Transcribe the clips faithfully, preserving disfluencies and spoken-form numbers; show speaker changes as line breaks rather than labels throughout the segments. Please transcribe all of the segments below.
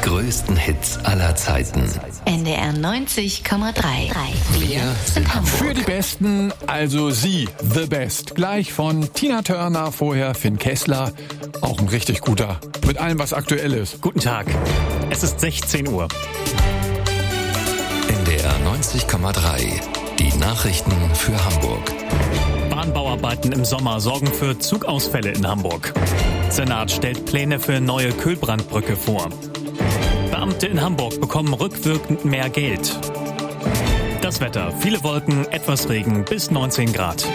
größten Hits aller Zeiten.
N D R neunzig Komma drei. Wir sind Hamburg.
Für die Besten, also sie, The Best. Gleich von Tina Turner, vorher Finn Kessler. Auch ein richtig guter. Mit allem, was aktuell ist.
Guten Tag. Es ist sechzehn Uhr.
N D R neunzig Komma drei. Die Nachrichten für Hamburg.
Bahnbauarbeiten im Sommer sorgen für Zugausfälle in Hamburg. Senat stellt Pläne für neue Kühlbrandbrücke vor. Beamte in Hamburg bekommen rückwirkend mehr Geld. Das Wetter: viele Wolken, etwas Regen bis neunzehn Grad.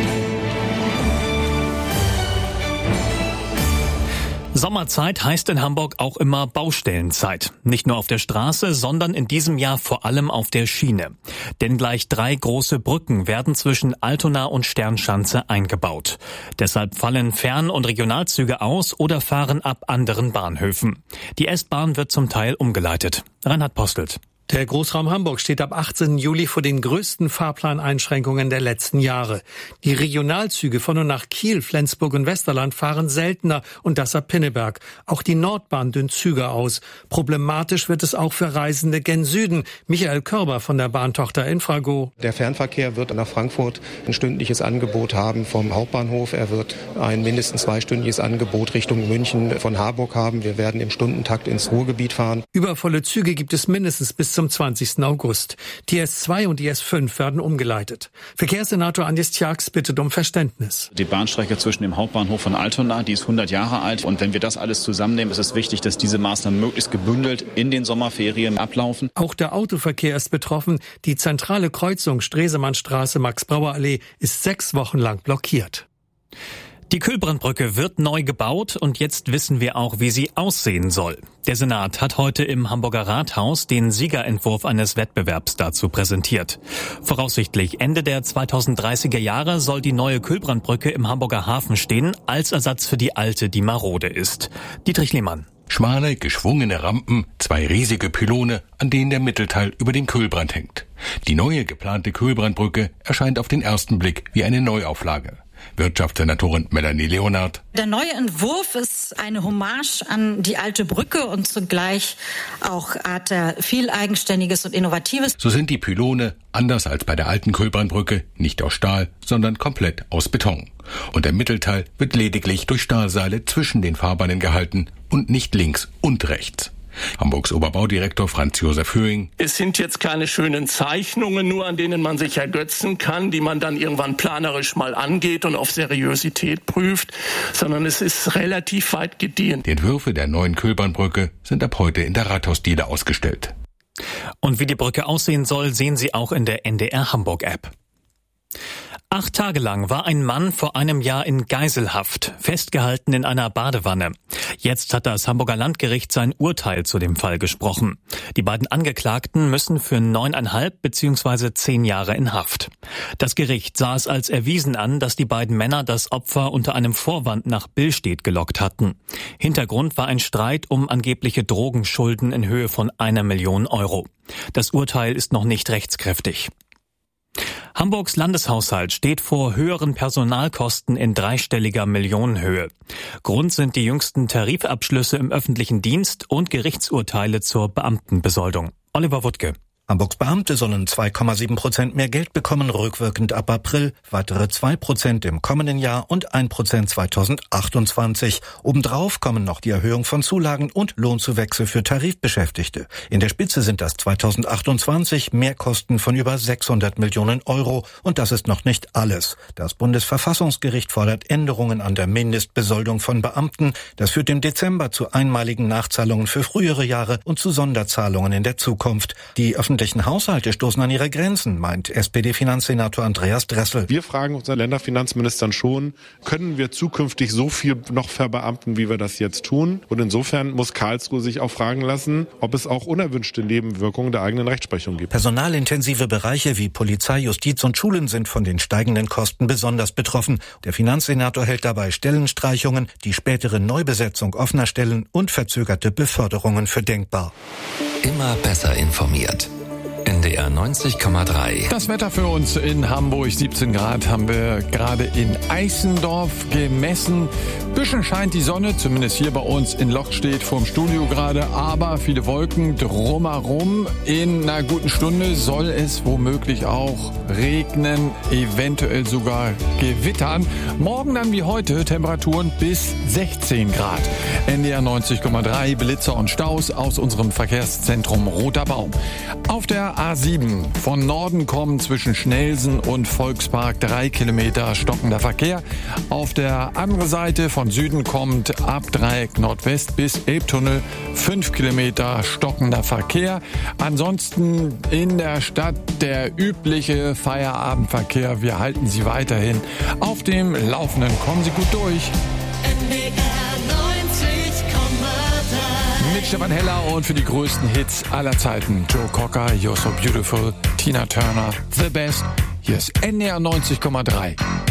Sommerzeit heißt in Hamburg auch immer Baustellenzeit. Nicht nur auf der Straße, sondern in diesem Jahr vor allem auf der Schiene. Denn gleich drei große Brücken werden zwischen Altona und Sternschanze eingebaut. Deshalb fallen Fern- und Regionalzüge aus oder fahren ab anderen Bahnhöfen. Die S-Bahn wird zum Teil umgeleitet. Reinhard Postelt.
Der Großraum Hamburg steht ab achtzehnten Juli vor den größten Fahrplaneinschränkungen der letzten Jahre. Die Regionalzüge von und nach Kiel, Flensburg und Westerland fahren seltener und das ab Pinneberg. Auch die Nordbahn dünnt Züge aus. Problematisch wird es auch für Reisende gen Süden. Michael Körber von der Bahntochter Infrago.
Der Fernverkehr wird nach Frankfurt ein stündliches Angebot haben vom Hauptbahnhof. Er wird ein mindestens zweistündiges Angebot Richtung München von Harburg haben. Wir werden im Stundentakt ins Ruhrgebiet fahren.
Übervolle Züge gibt es mindestens bis zum zwanzigsten August. Die S zwei und die S fünf werden umgeleitet. Verkehrssenator Andis Tjax bittet um Verständnis.
Die Bahnstrecke zwischen dem Hauptbahnhof von Altona, die ist hundert Jahre alt. Und wenn wir das alles zusammennehmen, ist es wichtig, dass diese Maßnahmen möglichst gebündelt in den Sommerferien ablaufen.
Auch der Autoverkehr ist betroffen. Die zentrale Kreuzung Stresemannstraße Max-Brauer-Allee ist sechs Wochen lang blockiert.
Die Kühlbrandbrücke wird neu gebaut und jetzt wissen wir auch, wie sie aussehen soll. Der Senat hat heute im Hamburger Rathaus den Siegerentwurf eines Wettbewerbs dazu präsentiert. Voraussichtlich Ende der zweitausenddreißiger Jahre soll die neue Kühlbrandbrücke im Hamburger Hafen stehen, als Ersatz für die alte, die marode ist. Dietrich Lehmann.
Schmale, geschwungene Rampen, zwei riesige Pylone, an denen der Mittelteil über dem Kühlbrand hängt. Die neue geplante Kühlbrandbrücke erscheint auf den ersten Blick wie eine Neuauflage. Wirtschaftssenatorin Melanie Leonard.
Der neue Entwurf ist eine Hommage an die alte Brücke und zugleich auch hat er viel Eigenständiges und Innovatives.
So sind die Pylone, anders als bei der alten Kühlbrandbrücke, nicht aus Stahl, sondern komplett aus Beton. Und der Mittelteil wird lediglich durch Stahlseile zwischen den Fahrbahnen gehalten und nicht links und rechts. Hamburgs Oberbaudirektor Franz Josef Höhing.
Es sind jetzt keine schönen Zeichnungen nur, an denen man sich ergötzen kann, die man dann irgendwann planerisch mal angeht und auf Seriosität prüft, sondern es ist relativ weit gediehen.
Die Entwürfe der neuen Kühlbrandbrücke sind ab heute in der Rathausdiele ausgestellt.
Und wie die Brücke aussehen soll, sehen Sie auch in der N D R Hamburg App. Acht Tage lang war ein Mann vor einem Jahr in Geiselhaft, festgehalten in einer Badewanne. Jetzt hat das Hamburger Landgericht sein Urteil zu dem Fall gesprochen. Die beiden Angeklagten müssen für neuneinhalb bzw. zehn Jahre in Haft. Das Gericht sah es als erwiesen an, dass die beiden Männer das Opfer unter einem Vorwand nach Billstedt gelockt hatten. Hintergrund war ein Streit um angebliche Drogenschulden in Höhe von einer Million Euro. Das Urteil ist noch nicht rechtskräftig. Hamburgs Landeshaushalt steht vor höheren Personalkosten in dreistelliger Millionenhöhe. Grund sind die jüngsten Tarifabschlüsse im öffentlichen Dienst und Gerichtsurteile zur Beamtenbesoldung. Oliver Wuttke.
Hamburgs Beamte sollen zwei Komma sieben Prozent mehr Geld bekommen, rückwirkend ab April, weitere zwei Prozent im kommenden Jahr und ein Prozent zweitausendachtundzwanzig. Obendrauf kommen noch die Erhöhung von Zulagen und Lohnzuwächse für Tarifbeschäftigte. In der Spitze sind das zweitausendachtundzwanzig Mehrkosten von über sechshundert Millionen Euro. Und das ist noch nicht alles. Das Bundesverfassungsgericht fordert Änderungen an der Mindestbesoldung von Beamten. Das führt im Dezember zu einmaligen Nachzahlungen für frühere Jahre und zu Sonderzahlungen in der Zukunft. Die öffentlichen Haushalte stoßen an ihre Grenzen, meint S P D-Finanzsenator Andreas Dressel.
Wir fragen unseren Länderfinanzministern schon, können wir zukünftig so viel noch verbeamten, wie wir das jetzt tun? Und insofern muss Karlsruhe sich auch fragen lassen, ob es auch unerwünschte Nebenwirkungen der eigenen Rechtsprechung gibt.
Personalintensive Bereiche wie Polizei, Justiz und Schulen sind von den steigenden Kosten besonders betroffen. Der Finanzsenator hält dabei Stellenstreichungen, die spätere Neubesetzung offener Stellen und verzögerte Beförderungen für denkbar.
Immer besser informiert. N D R neunzig Komma drei.
Das Wetter für uns in Hamburg, siebzehn Grad haben wir gerade in Eisendorf gemessen. Bisschen scheint die Sonne, zumindest hier bei uns in Lochstedt vorm Studio gerade, aber viele Wolken drumherum. In einer guten Stunde soll es womöglich auch regnen, eventuell sogar gewittern. Morgen dann wie heute Temperaturen bis sechzehn Grad. N D R neunzig Komma drei, Blitzer und Staus aus unserem Verkehrszentrum Roter Baum. Auf der A sieben von Norden kommen zwischen Schnelsen und Volkspark drei Kilometer stockender Verkehr. Auf der anderen Seite von Süden kommt ab Dreieck Nordwest bis Elbtunnel fünf Kilometer stockender Verkehr. Ansonsten in der Stadt der übliche Feierabendverkehr. Wir halten Sie weiterhin auf dem Laufenden. Kommen Sie gut durch.
N D R neunzig Komma drei.
Mit Stefan Heller und für die größten Hits aller Zeiten. Joe Cocker, You're So Beautiful, Tina Turner, The Best. Hier ist N D R neunzig Komma drei.